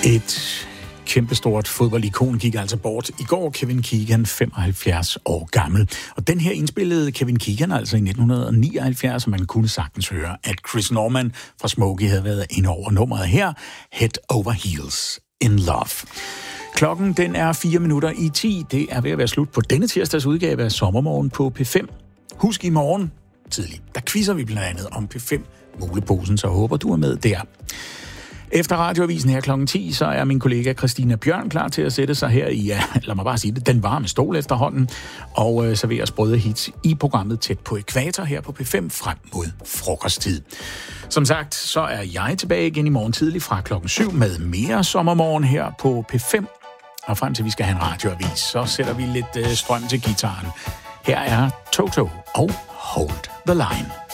Et kæmpestort fodboldikon gik altså bort i går. Kevin Keegan, 75 år gammel. Og den her indspillede Kevin Keegan altså i 1979, og man kunne sagtens høre, at Chris Norman fra Smokey havde været inde over nummeret her, Head Over Heels in Love. Klokken den er 10:04. Det er ved at være slut på denne tirsdags udgave af Sommermorgen på P5. Husk i morgen tidligt, der quizzer vi blandt andet om P5-muleposen, så håber du er med der. Efter radioavisen her klokken 10, så er min kollega Christina Bjørn klar til at sætte sig her i, lad mig bare sige det, den varme stol efterhånden, og servere sprøde hits i programmet Tæt på Ækvator her på P5 frem mod frokosttid. Som sagt, så er jeg tilbage igen i morgen tidlig fra klokken 7 med mere Sommermorgen her på P5. Og frem til vi skal have en radioavis, så sætter vi lidt strøm til gitaren. Her er Toto og Hold the Line.